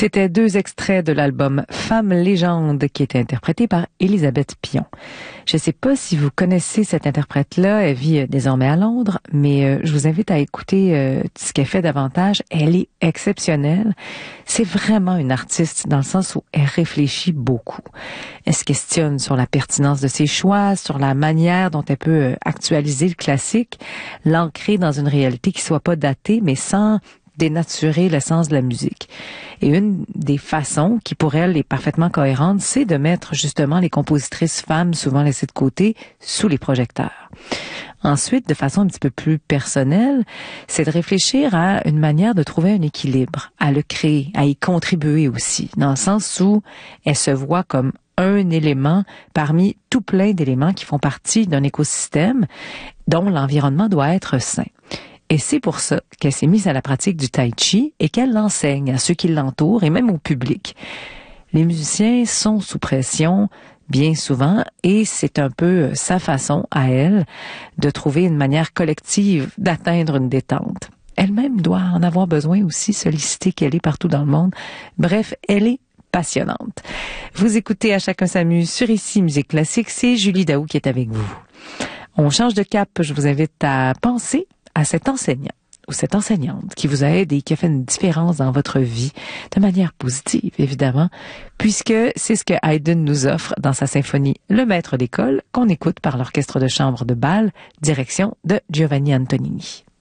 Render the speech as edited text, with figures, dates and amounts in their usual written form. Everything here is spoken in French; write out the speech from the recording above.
C'était deux extraits de l'album Femme légende qui était interprété par Élisabeth Pion. Je ne sais pas si vous connaissez cette interprète-là, elle vit désormais à Londres, mais je vous invite à écouter ce qu'elle fait davantage. Elle est exceptionnelle. C'est vraiment une artiste dans le sens où elle réfléchit beaucoup. Elle se questionne sur la pertinence de ses choix, sur la manière dont elle peut actualiser le classique, l'ancrer dans une réalité qui soit pas datée, mais sans dénaturer l'essence de la musique. Et une des façons qui pour elle est parfaitement cohérente, c'est de mettre justement les compositrices femmes souvent laissées de côté sous les projecteurs. Ensuite, de façon un petit peu plus personnelle, c'est de réfléchir à une manière de trouver un équilibre, à le créer, à y contribuer aussi, dans le sens où elle se voit comme un élément parmi tout plein d'éléments qui font partie d'un écosystème dont l'environnement doit être sain. Et c'est pour ça qu'elle s'est mise à la pratique du tai chi et qu'elle l'enseigne à ceux qui l'entourent et même au public. Les musiciens sont sous pression bien souvent et c'est un peu sa façon à elle de trouver une manière collective d'atteindre une détente. Elle-même doit en avoir besoin aussi, solliciter qu'elle est partout dans le monde. Bref, elle est passionnante. vous écoutez À chacun s'amuse sur Ici Musique Classique, c'est Julie Daou qui est avec vous. On change de cap, je vous invite à penser à cet enseignant ou cette enseignante qui vous aide et qui a fait une différence dans votre vie de manière positive, évidemment, puisque c'est ce que Haydn nous offre dans sa symphonie Le Maître d'école, qu'on écoute par l'Orchestre de chambre de Bâle, direction de Giovanni Antonini.